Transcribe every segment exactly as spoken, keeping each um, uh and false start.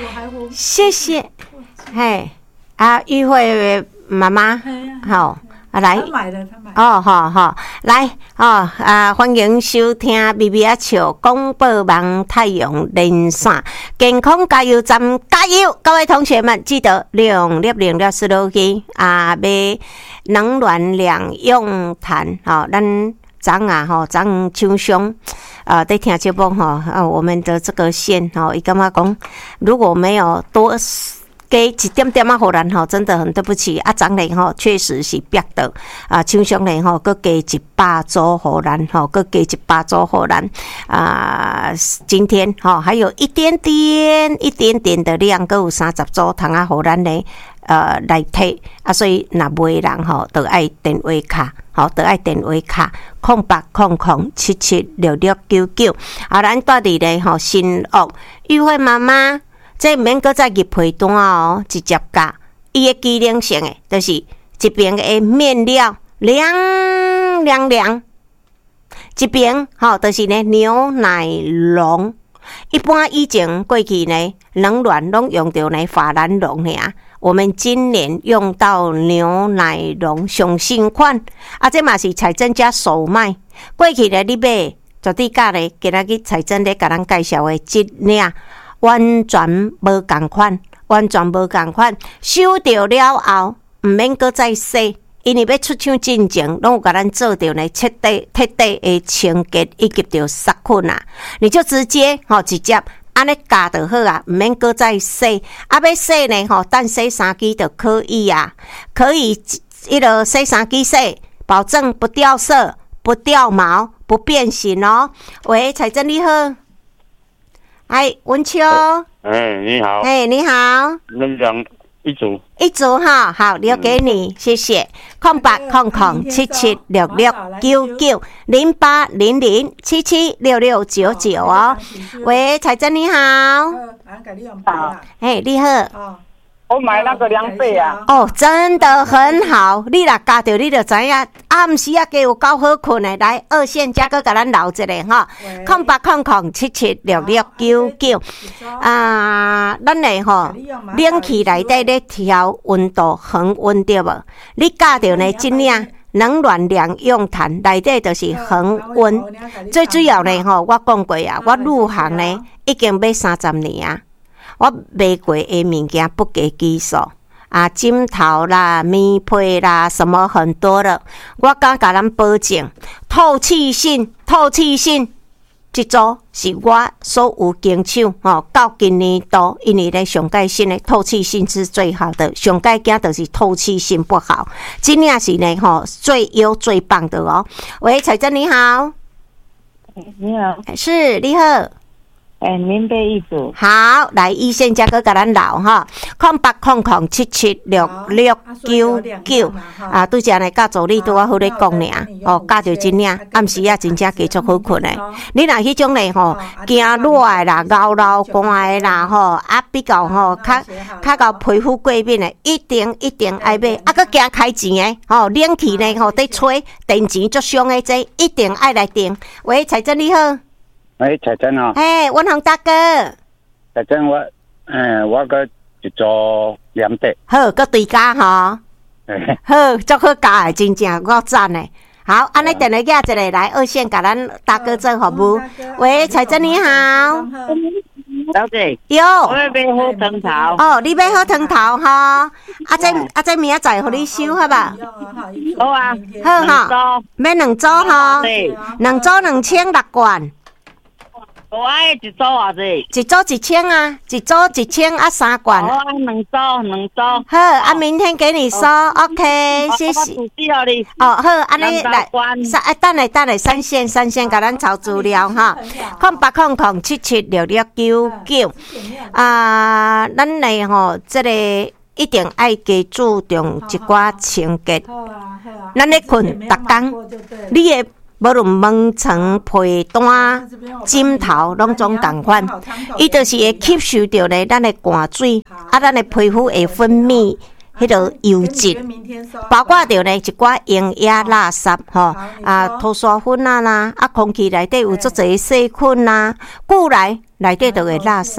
谢谢。嘿，啊，玉慧妈妈，好。啊，来， 他买了，他买了哦，好好，来哦啊，欢迎收听《咪咪啊笑广播网太阳连线健康加油站，加油！各位同学们，记得零六零六四六七啊，买冷暖两用毯，好、哦，咱昨啊吼，昨厂商啊在听节目吼，啊，我们的这个线吼，伊感觉讲如果没有多。给一点点啊，互咱吼，真的很对不起啊！昨年吼确实是逼到啊，厂商咧吼，佮加一百组互咱吼，佮加一百组互咱啊！今天吼还有一点点、一点点的量，佮有三十组通啊，互咱咧呃来摕啊，所以若买人吼，都爱电话卡，吼，都爱电话卡，空八空空七七六六九九啊，咱住伫咧吼新屋玉慧妈妈。这免搁再入配单哦，直接加。伊个机能性诶，就是一边诶面料凉凉凉，一边吼就是呢牛奶龙。一般以前过去呢，冷暖拢用到呢法兰绒尔。我们今年用到牛奶龙上新款，啊，这嘛是彩珍家首卖。过去呢，你买绝对价呢，今仔日彩珍咧甲咱介绍诶质领。完全无同款，完全无同款。收到了后，毋免搁再洗，因为要出厂进前，拢有甲咱做到呢彻底、彻底的清洁以及着杀菌啊。你就直接吼、哦，直接安尼加就好啊，毋免搁再洗。啊，要洗呢吼，等洗衫机就可以啊，可以迄个洗衫机洗，保证不掉色、不掉毛、不变形哦。喂，彩珍你好。哎，文秋。 哎，你好。 哎，你好。 能讲一组。 一组哈，好，留给你，嗯、谢谢。空八空空七七六六九九零八零零七七六六九九哦。喂，彩珍你好。 好。 哎，你好。 我买那个凉被啊。 哦，真的很好。你若加到，你就知影。暗时啊，加有够好困的。来，二线加个甲咱留一下哈。空八空空七七六六九九。啊，咱嘞吼，冷气内底咧调温度恒温对无？你加到呢，真领冷暖两用毯内底就是恒温。最主要呢吼，我讲过啊，我入行呢已经要三十年啊。我卖过的物件不计其数啊，枕头啦、棉被啦，什么很多的。我敢甲咱保证，透气性、透气性，这组是我所有经手吼，到今年度，因为咧上盖新的透气性是最好的，上盖惊就是透气性不好，真正是呢吼最优最棒的哦。喂，彩珍你好。 你好。 是，你好。 哎，棉被一组。 好，来一线加个甲咱留哈，空八空空七七六六九九啊，拄则呢教助理拄我好咧讲尔，哦，教着真领，暗时啊真正加足好困诶。你若迄种咧吼，惊热诶啦、熬流汗诶啦吼，啊比较吼较较较皮肤过敏诶，一定一定爱买，啊搁惊开钱诶，吼冷气呢吼在吹，电钱足伤诶，这一定爱来订。喂，彩珍你好。 哎，彩珍哦。 哎，文宏大哥。 彩珍，我，嗯，我个一组凉被。 好，搁对家吼。好，足好教的，真正我赞的。好，安尼电话架一个来二线，甲咱大哥做服务。喂，彩珍你好。 小姐。 有。 我要买好汤头。 哦，你买好汤头哈？啊，这啊这明仔载互你收，好吧？ 好啊。 好哈。买两组哈。两组两千六罐。 我爱一组啊子， 一组一千啊，一组一千啊三罐。 我爱两组两组。 好，啊明天给你收 ，OK， 谢谢。哦，好，安尼来，三哎，等下等下三线三线，甲咱抄资料哈，空八空空七七六六九九啊，咱嘞吼，这个一定爱加注重一寡清洁。咱咧困逐工，你诶。无论蚊床、被单、枕头，拢总同款。伊就是会吸收到咧咱的汗水，啊，咱的皮肤会分泌迄个油脂，包括着咧一寡营养垃圾吼，啊，涂刷粉啊啦，啊，空气内底有足侪细菌啦，久来内底就会垃圾。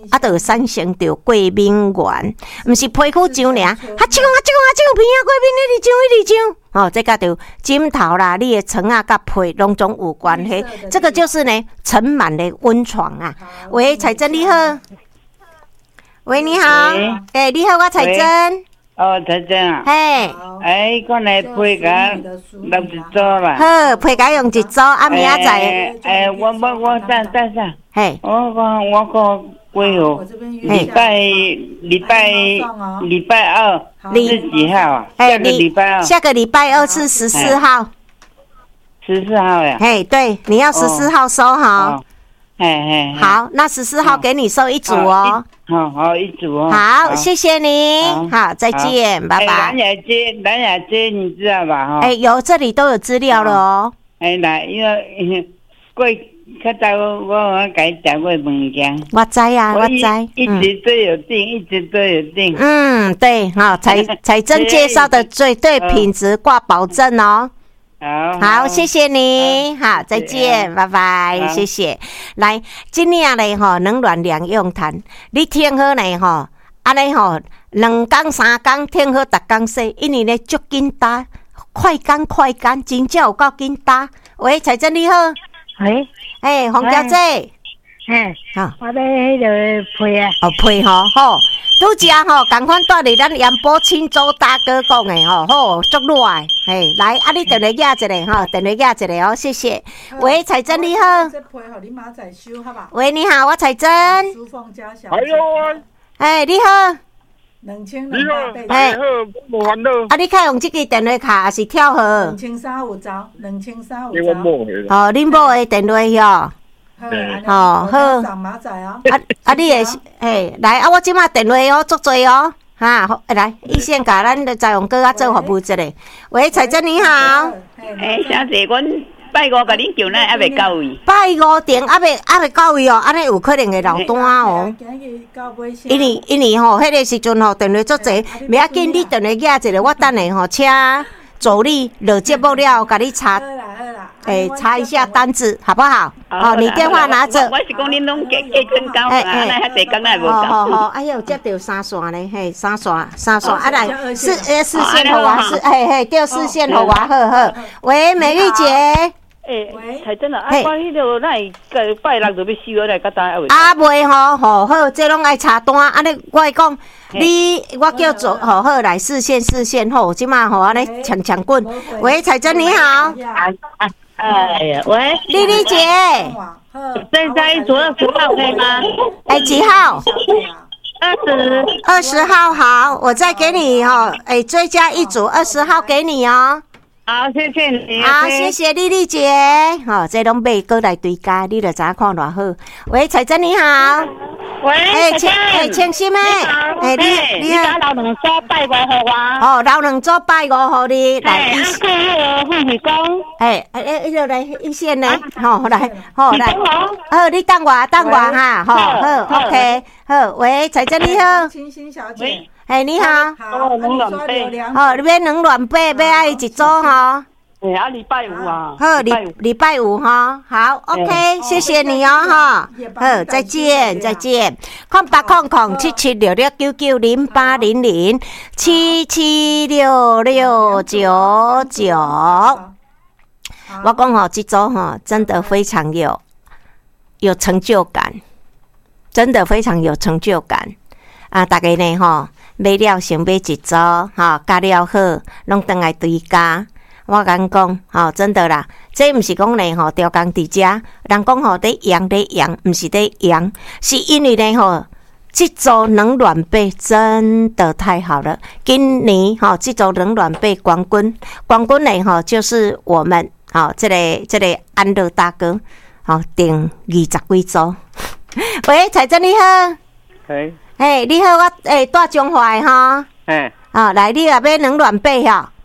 啊，就产生着过敏源，毋是皮肤痒尔，啊痒啊痒啊痒，鼻啊过敏，一直痒一直痒。哦，这个就枕头啦，你的床啊，甲被拢总有关系。这个就是呢，尘螨的温床啊。喂，彩珍你好。喂，你好。哎，你好，我彩珍。 哦，彩珍啊。 嘿。 哎，我来配甲弄一组啦。 好，配甲用一组，啊，明仔载。 哎，我我我等等下。 嘿。 我我我个几号？礼拜礼拜礼拜二是几号啊？下个礼拜二。 下个礼拜二是十四号。 十四号呀。 嘿，对，你要十四号收哈。 嘿嘿。 好，那十四号给你收一组哦。 好好一组哦。 好，谢谢你。好，再见，拜拜。 蓝雅街，蓝雅街你知道吧？哈。 哎，有这里都有资料了哦。 哎，来，因为过较早我我甲伊食过物件。 我知啊，我知。 一直都有订，一直都有订。 嗯，对，好，彩彩珍介绍的绝对品质挂保证哦。 好， 好，谢谢你，好，再见，拜拜，谢谢。来，今年嘞吼，冷暖两用餐，你听好嘞吼，安尼吼，两工三工听好，逐工说，因为咧足紧打，快干快干，真正有够紧打。喂，彩珍你好， 喂， 哎，洪小姐， 嘿， 好， 我要迄个配啊， 哦配吼，好。拄只吼，共款带伫咱盐埔青州大哥讲的吼，好足热诶，嘿，来，啊，你电话压一下吼，电话压一下哦，谢谢。喂，彩珍你好。 这配互你妈仔收，好吧？ 喂，你好，我彩珍。 苏凤家小。 还有啊。 哎，你好。 两千你好， 哎， 好，无烦恼。 啊，你较用这个电话卡还是跳号？ 两千三有走，两千三有走。 哦，恁某的电话哟。 哦，好，上马仔啊！ 啊啊，你也是，嘿，来啊！我即马电话哦，足多哦，哈，来，一线甲咱的财用哥啊做服务一下。喂，彩珍你好。 哎，小姐，阮拜五甲恁叫咱还未到位。 拜五点还未还未到位哦，安尼有可能会落单哦。因为因为吼，迄个时阵吼电话足多，袂要紧，你电话压一下，我等下吼请助理落节目了，甲你查。哎，查一下单子好不好？哦，你电话拿着。 我是讲恁拢加加增高啊，那遐济工还无够。 好好，哎呦，接到三线咧，嘿，三线三线，啊来四诶四线互我四，嘿嘿，叫四线互我，好好。喂，美玉姐。 诶，彩珍啊，啊，我迄个咱个拜六就要收了来，甲单还未？ 啊，袂吼，吼好，这拢爱查单。安尼我讲，你我叫做吼好来四线四线吼，即马吼安尼抢抢棍。喂，彩珍你好。 哎呀，喂， 丽丽姐， 再加一组二十号可以吗？ 哎，几号？ 二十， 二十号好，我再给你哦，哎，追加一组二十号给你哦。 好，谢谢你。 好，谢谢丽丽姐。好，这拢买过来对家，你就知看偌好。喂，彩珍你好。 喂， 哎，清哎清心诶， 哎你你打老两组拜五互我。 哦，老两组拜五互你来。 哎，啊，个凤喜公。 哎哎哎，迄个来一线呢，吼来，吼来。好，你等我，等我哈，好好 ，OK， 好，喂，彩珍你好。 清新小姐。 哎，你好。 哦，能卵背。 哦，你要能卵背，要爱一组吼。 哎，啊，礼拜五啊。 好，礼礼拜五哈，好 ，OK， 谢谢你哦哈。好，再见，再见。空八空空七七六六九九零八零零七七六六九九。我讲吼，这组吼真的非常有有成就感，真的非常有成就感啊！大家呢吼。买了先买一组，哈，加了好，拢回来对家。我敢讲，吼，真的啦，这毋是讲呢，吼，调工伫遮，人讲吼，伫养伫养，毋是伫养，是因为呢，吼，这组冷暖被真的太好了。今年吼，这组冷暖被冠军，冠军呢，吼，就是我们，吼，这个这个安乐大哥，吼，订二十几组。喂，彩珍你好。 嘿。 哎，你好，我哎大中华的吼， 哎， 啊，来，你也要冷暖被吼，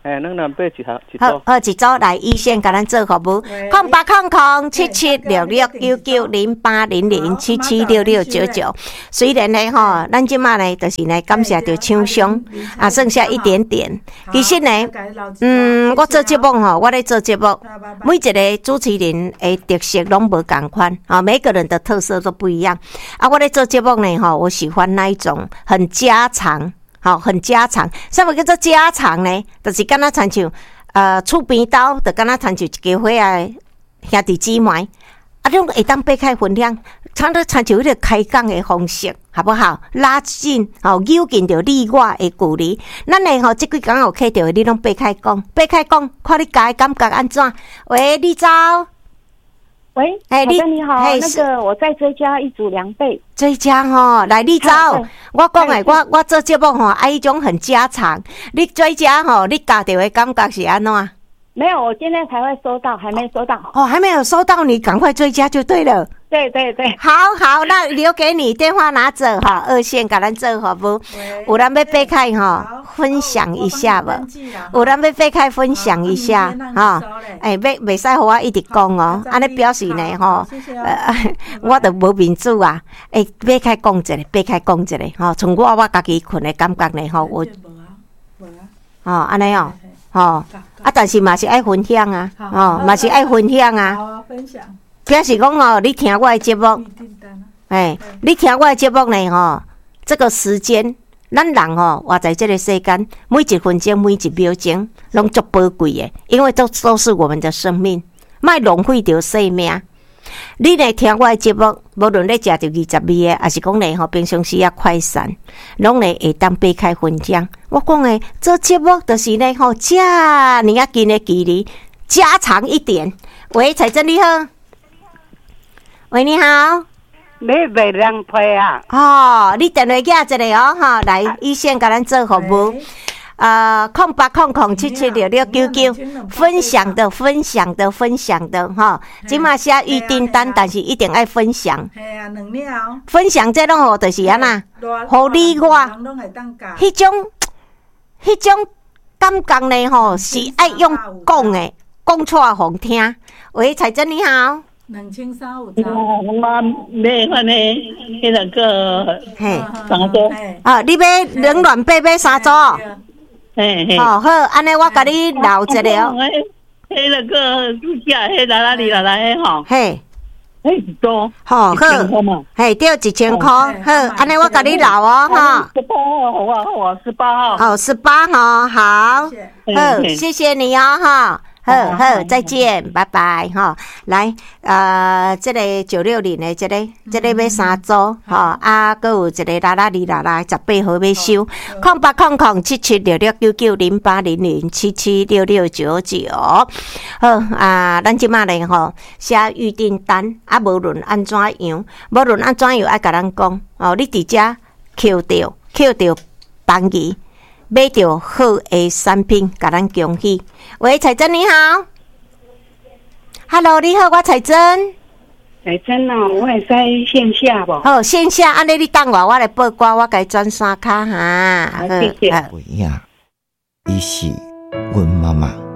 哎，两两八一盒一组。 好，好一组来一线，甲咱做服务。空八空空七七六六九九零八零零七七六六九九。虽然呢，吼，咱即马呢，就是呢，感谢着厂商啊，剩下一点点。其实呢，嗯，我做节目吼，我咧做节目，每一个主持人的特色拢无共款啊，每个人的特色都不一样啊。我咧做节目呢，吼，我喜欢那一种很家常。好，很家常。什么叫做家常呢？就是敢若亲像呃厝边斗，就敢若亲像一家伙啊兄弟姊妹，啊，种会当掰开分享，差不多亲像迄个开讲的方式，好不好？拉近哦，扭近着你我的距离。咱呢吼，即几工有客着你拢掰开讲，掰开讲，看你家感觉安怎？喂，李早。 喂，哎，你你好，那个我在追加一组凉被， 追加吼，来你走，我讲诶，我我做节目吼，爱迄种很家常，你追加吼，你家着的感觉是安怎？ 没有，我现在才会收到，还没收到。 哦，还没有收到，你赶快追加就对了。 对对对， 好好，那留给你电话拿着哈，二线甲咱做服务。有人要掰开哈，分享一下吧。有人要掰开分享一下哈。哎，袂袂使互我一直讲哦，安尼表示呢吼，呃，我都无面子啊。哎，掰开讲一个，掰开讲一个吼，从我我家己困的感觉呢吼，我哦安尼哦，吼啊，但是嘛是爱分享啊，哦嘛是爱分享啊。 好啊，分享。 表示讲哦，你听我的节目，哎，你听我的节目呢吼，这个时间，咱人吼活在这个世间，每一分钟、每一秒钟，拢足宝贵的，因为都都是我们的生命，莫浪费掉生命。你来听我的节目，无论你食着二十味的，还是讲呢吼平常时啊快闪，拢呢会当掰开分享。我讲诶，做节目就是呢吼，遮尔啊近的距离，加长一点。喂，彩珍你好。喂，你好， 你卖凉被啊？ 哦，你电话寄一个哦，哈，来一线甲咱做服务。呃，空八空空七七六六九九，分享的分享的分享的哈，今嘛写预订单，但是一定爱分享。 系啊，两了。 分享这种哦，就是安那，互你我，迄种迄种感觉呢吼，是爱用讲的，讲出来互听。喂，彩珍你好。 两千三有找。 我买迄呢，迄两个嘿三组。 啊，你买冷暖被买三组。 嘿嘿。 哦好，安尼我甲你留一个哦。 迄那个度假，迄哪哪里哪来的吼？ 嘿。 嘿，一组。 好，好。嘿，对，一千块。好，安尼我甲你留哦，哈。 十八号，好啊，好啊，十八号。 哦，十八号，好。好，谢谢你哦，哈。好好，再见，拜拜哈！来，呃，这个九六零的这个，这个要三组哈，啊，搁有一个啦啦哩啦啦十八号要收，空八空空七七六六九九零八零零七七六六九九。好啊，咱即马咧吼写预订单，啊，无论安怎样，无论安怎样，爱甲咱讲哦，你伫遮扣着扣着班机。买到好的产品，甲咱恭喜！喂，彩珍你好 ，Hello， 你好，我彩珍。 彩珍哦，我会在线下不？ 好，线下，安尼你等我，我来报歌，我甲伊转三卡哈。 好，谢谢。 不一样，伊是阮妈妈。